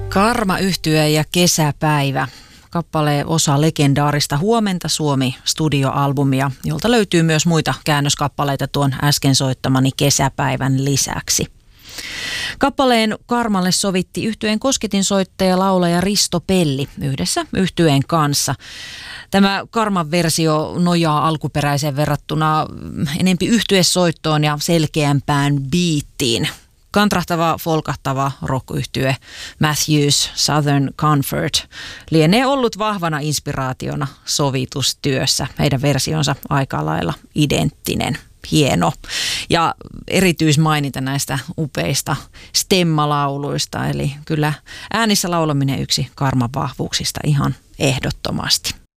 Karma-yhtye ja Kesäpäivä. Kappale osa legendaarista Huomenta Suomi -studioalbumia, jolta löytyy myös muita käännöskappaleita tuon äsken soittamani Kesäpäivän lisäksi. Kappaleen Karmalle sovitti yhtyeen kosketinsoittaja laulaja Risto Pelli yhdessä yhtyeen kanssa. Tämä Karman versio nojaa alkuperäiseen verrattuna enempi yhtyesoittoon ja selkeämpään biittiin. Kantrahtava, folkahtava rock-yhtye Matthews Southern Comfort lienee ollut vahvana inspiraationa sovitustyössä. Heidän versionsa aika lailla identtinen, hieno. Ja erityismaininta näistä upeista stemmalauluista, eli kyllä äänissä laulaminen yksi Karman vahvuuksista ihan ehdottomasti.